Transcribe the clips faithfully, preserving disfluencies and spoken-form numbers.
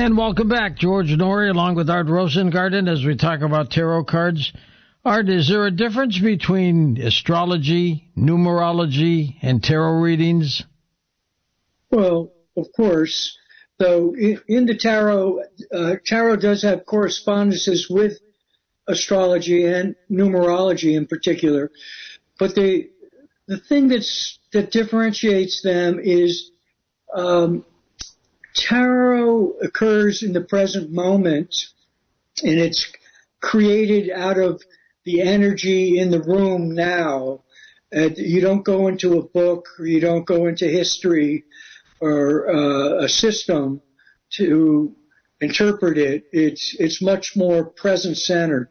And welcome back, George Norrie, along with Art Rosengarten, as we talk about tarot cards. Art, is there a difference between astrology, numerology, and tarot readings? Well, of course. Though in the tarot, uh, tarot does have correspondences with astrology and numerology in particular. But the the thing that's that differentiates them is um, tarot occurs in the present moment, and it's created out of the energy in the room now. Uh, you don't go into a book, or you don't go into history or uh, a system to interpret it. It's it's much more present-centered.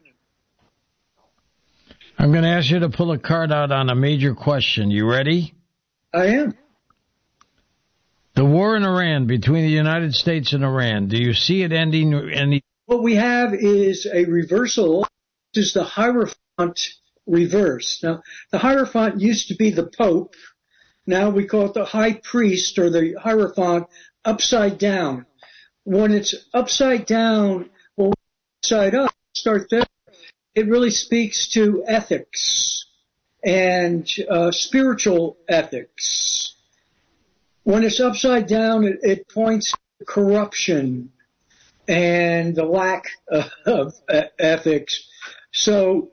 I'm going to ask you to pull a card out on a major question. You ready? I am. The war in Iran, between the United States and Iran, do you see it ending? Any? What we have is a reversal. This is the Hierophant reverse. Now, the Hierophant used to be the Pope. Now we call it the High Priest or the Hierophant upside down. When it's upside down, well, upside up, start there. It really speaks to ethics and uh, spiritual ethics. When it's upside down, it, it points to corruption and the lack of, of uh, ethics. So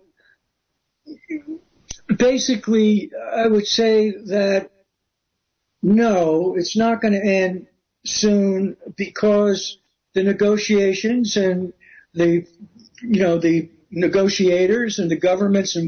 basically, I would say that no, it's not going to end soon because the negotiations and the, you know, the negotiators and the governments and